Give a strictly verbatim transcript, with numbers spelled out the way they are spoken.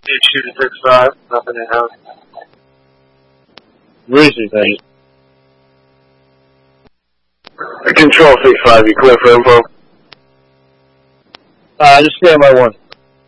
Eight shooting six five, nothing in house. Where is he then? Control six five, you clear for info? Uh, just stay on my one.